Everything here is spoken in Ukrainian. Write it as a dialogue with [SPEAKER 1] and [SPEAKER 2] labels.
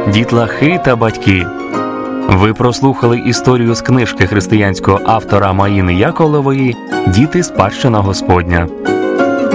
[SPEAKER 1] дітлахи та батьки. Ви прослухали історію з книжки християнського автора Маїни Яковлевої «Діти – спадщина Господня».